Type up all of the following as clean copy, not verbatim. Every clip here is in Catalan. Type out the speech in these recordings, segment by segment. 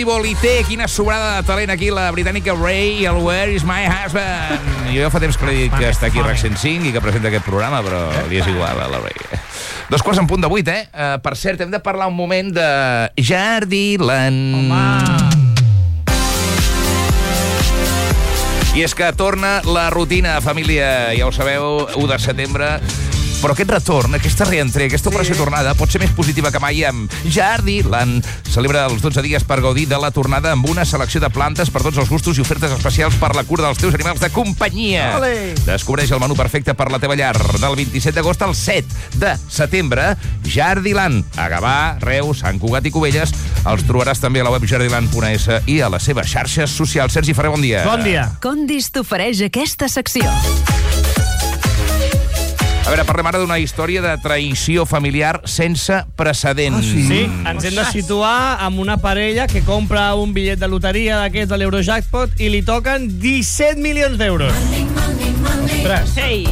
Jordi Bolité, quina sobrada de talent aquí, la britànica Ray i el Where is my husband. Jo fa temps que li dic que està aquí a RAC 105 i que presenta aquest programa, però li és igual a la Ray. 7:02, Per cert, hem de parlar un moment de Jardiland. I és que torna la rutina, família, ja ho sabeu, 1 de setembre. Però aquest retorn, aquesta reentrée, aquesta operació tornada pot ser més positiva que mai amb Jardiland. Celebra els 12 dies per gaudir de la tornada amb una selecció de plantes per tots els gustos i ofertes especials per la cura dels teus animals de companyia. Olé! Descobreix el menú perfecte per la teva llar. Del 27 d'agost al 7 de setembre, Jardiland. A Gavà, Reus, Sant Cugat i Cubelles. Els trobaràs també a la web jardiland.es i a les seves xarxes socials. Sergi Ferrer, bon dia. Bon dia. Condis t'ofereix aquesta secció. A veure, parlem ara d'una història de traïció familiar sense precedents. Sí, ens hem de situar amb una parella que compra un bitllet de loteria d'aquests de l'Eurojackpot i li toquen 17 milions d'euros. Ostres. Hey!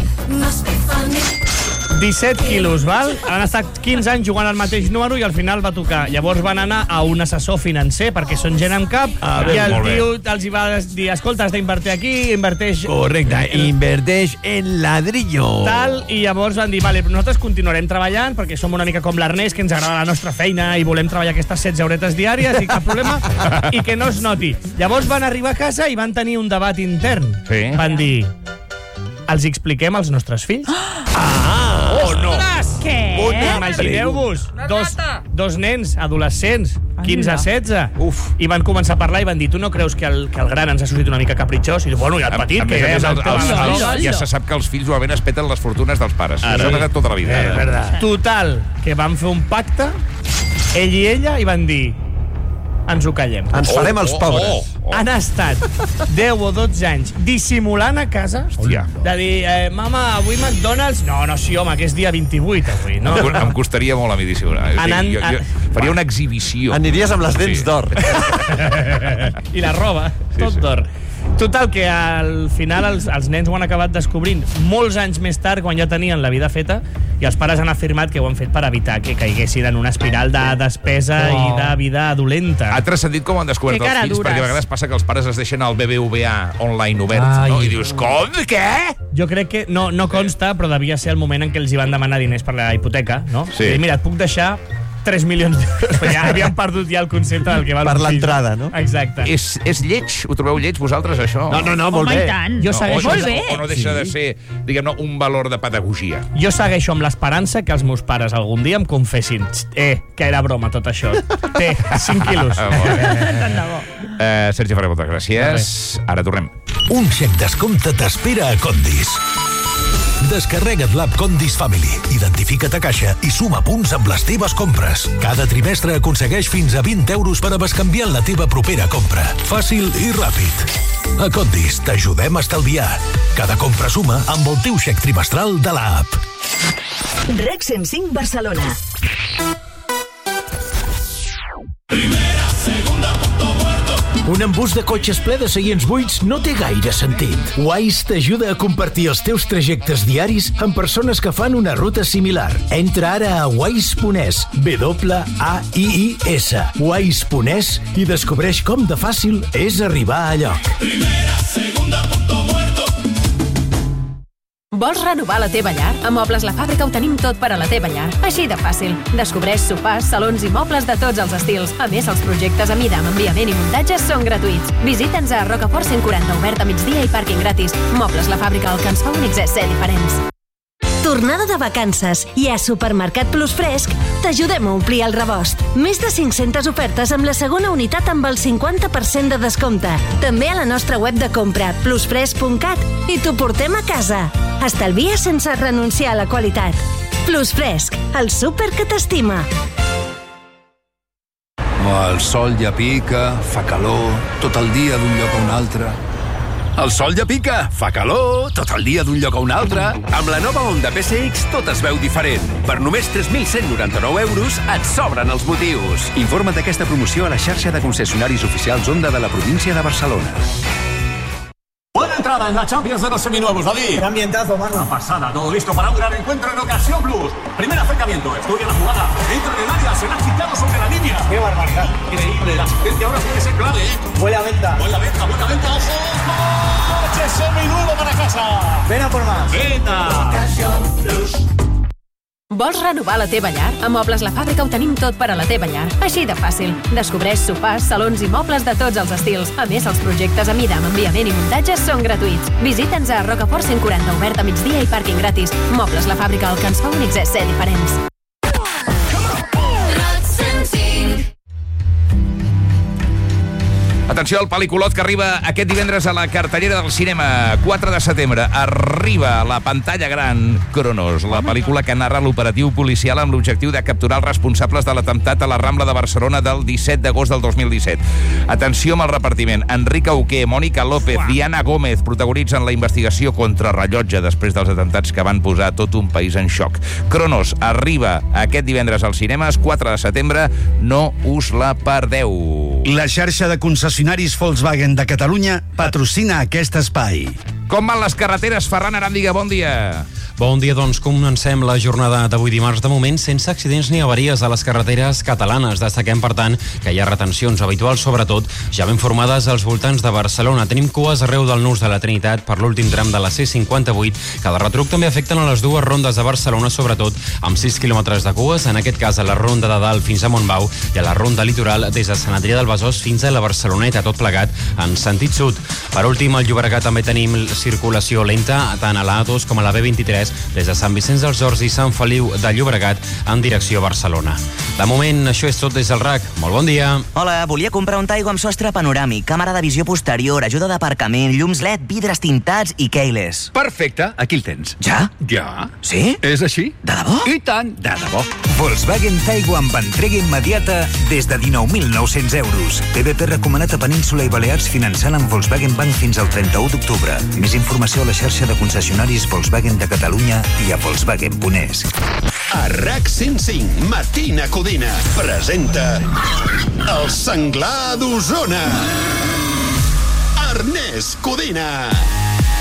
17 quilos, val? Han estat 15 anys jugant al mateix número i al final va tocar. Llavors van anar a un assessor financer perquè són gent amb cap i el tio els hi va dir, escolta, has d'invertir aquí, inverteix... Correcte, inverteix en ladrillo. Tal, i llavors van dir, vale, però nosaltres continuarem treballant perquè som una mica com l'Ernest, que ens agrada la nostra feina i volem treballar aquestes 16 horetes diàries i cap problema, i que no es noti. Llavors van arribar a casa i van tenir un debat intern. Sí. Van dir, els expliquem als nostres fills? Oh, no! Què? Imagineu-vos, dos nens adolescents, 15 a 16, Uf. i van començar a parlar i van dir, tu no creus que el gran ens ha sortit una mica capritxós? I diu, bueno, i el petit, que ja és el ja se sap que els fills normalment es peten les fortunes dels pares. Això ha passat tota la vida. Total, que van fer un pacte, ell i ella, i van dir, ens ho callem. Ens farem els pobres. Han estat 10 o 12 anys dissimulant a casa. Hòstia. De dir, mama, avui McDonald's... No, sí, home, que és dia 28 avui, no? Em costaria molt a mi dissimular. Jo faria una exhibició. Aniries amb les dents d'or. I la roba, tot d'or. Total, que al final els nens ho han acabat descobrint molts anys més tard, quan ja tenien la vida feta, i els pares han afirmat que ho han fet per evitar que caiguessin en una espiral de despesa i de vida dolenta. Ha transcendit com han descobert els fills, perquè a vegades passa que els pares es deixen el BBVA online obert, no? I dius, com? Què? Jo crec que no consta, però devia ser el moment en què els hi van demanar diners per la hipoteca, no? Sí. I dir, mira, et puc deixar 3 milions d'euros. Ja havien perdut ja el concepte del que val Per un fill. l'entrada, no? Exacte. És lleig? Ho trobeu lleig vosaltres, això? No, molt Home, bé. i tant. Jo segueixo, Molt bé. O no deixa de ser, diguem-ne, un valor de pedagogia. Jo segueixo amb l'esperança que els meus pares algun dia em confessin que era broma tot això. Té 5 quilos. Tant de bo. Sergi Ferrer, moltes gràcies. Ara tornem. Un xec descompte t'espera a Condis. Descarrega't l'app Condis Family, identifica't a caixa i suma punts amb les teves compres. Cada trimestre aconsegueix fins a 20 euros per a bescanviar en la teva propera compra. Fàcil i ràpid. A Condis t'ajudem a estalviar. Cada compra suma amb el teu xec trimestral de l'app. RAC 105 Barcelona. Un embús de cotxes ple de seients buits no té gaire sentit. Wise t'ajuda a compartir els teus trajectes diaris amb persones que fan una ruta similar. Entra ara a wise.es, WAIIS, wise.es, i descobreix com de fàcil és arribar a lloc. Vols renovar la teva llar? A Mobles La Fàbrica ho tenim tot per a la teva llar. Així de fàcil. Descobreix sofàs, salons i mobles de tots els estils. A més, els projectes a mida amb enviament i muntatge són gratuïts. Visita'ns a Rocafort 140, obert a migdia i pàrquing gratis. Mobles La Fàbrica, el que ens fa únics és ser diferents. Tornada de vacances i a Supermercat Plus Fresc t'ajudem a omplir el rebost. Més de 500 ofertes amb la segona unitat amb el 50% de descompte. També a la nostra web de compra, plusfresc.cat, i t'ho portem a casa. Estalvia sense renunciar a la qualitat. Plus Fresc, el súper que t'estima. El sol ja pica, fa calor, tot el dia d'un lloc a un altre. El sol ja pica, fa calor, tot el dia d'un lloc a un altre. Amb la nova Honda PSX tot es veu diferent. Per només 3.199 euros et sobren els motius. Informa't d'aquesta promoció a la xarxa de concessionaris oficials Honda de la província de Barcelona. entrada en la Champions de los seminuevos, David. Qué ambientazo, mano. Una pasada, todo listo para un gran encuentro en Ocasión Plus. Primer acercamiento, estudia la jugada, entra en el área, se la ha quitado sobre la línea. Qué barbaridad. Increíble, la asistencia ahora tiene que ser clave, ¿eh? Buena venta. Buena venta, ojo. Coche seminuevo para casa. Ven a por más. Venta. Ocasión Plus. Vols renovar la teva llar? A Mobles La Fàbrica ho tenim tot per a la teva llar. Així de fàcil. Descobreix sofàs, salons i mobles de tots els estils. A més, els projectes a mida amb enviament i muntatge són gratuïts. Visita'ns a Rocafort 140, obert a migdia i pàrquing gratis. Mobles La Fàbrica, el que ens fa únics és ser diferents. Atenció al pel·liculot que arriba aquest divendres a la cartellera del cinema. 4 de setembre arriba a la pantalla gran Cronos, la pel·lícula que narra l'operatiu policial amb l'objectiu de capturar els responsables de l'atemptat a la Rambla de Barcelona del 17 d'agost del 2017. Atenció amb el repartiment. Enric Auqué, Mònica López, Diana Gómez protagonitzen la investigació contra rellotge després dels atemptats que van posar tot un país en xoc. Cronos arriba aquest divendres als cinemes, 4 de setembre. No us la perdeu. La xarxa de concessionaris Volkswagen de Catalunya patrocina aquest espai. Com van les carreteres? Ferran Aràndiga, bon dia. Bon dia, doncs comencem la jornada d'avui dimarts, de moment sense accidents ni avaries a les carreteres catalanes. Destaquem, per tant, que hi ha retencions habituals, sobretot ja ben formades als voltants de Barcelona. Tenim cues arreu del Nus de la Trinitat per l'últim tram de la C58, que de retruc també afecten a les dues rondes de Barcelona, sobretot amb 6 quilòmetres de cues, en aquest cas a la ronda de Dalt fins a Montbau i a la ronda litoral des de Sant Adrià del Besòs fins a la Barceloneta, tot plegat en sentit sud. Per últim, al Llobregat també tenim circulació lenta, tant a la A2 com a la B23, des de Sant Vicenç dels Horts i Sant Feliu de Llobregat en direcció a Barcelona. De moment, això és tot des del RAC. Molt bon dia. Hola, volia comprar un Taigo amb sostre panoràmic, càmera de visió posterior, ajuda d'aparcament, llums LED, vidres tintats i keyless. Perfecte, aquí el tens. Ja? Ja. Sí? És així? De debò? I tant, de debò. Volkswagen Taigo amb entrega immediata des de 19.900 euros. PVP recomanat a Península i Balears finançant amb Volkswagen Bank fins al 31 d'octubre. Més informació a la xarxa de concessionaris Volkswagen de Catalunya i a Volkswagen.es. A RAC 105, Matina Codina, presenta El Senglar d'Osona. Ernest Codina.